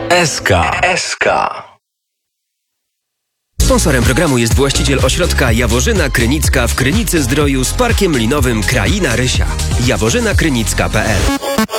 SK. Sponsorem programu jest właściciel ośrodka Jaworzyna Krynicka w Krynicy Zdroju z parkiem linowym Kraina Rysia. jaworzynakrynicka.pl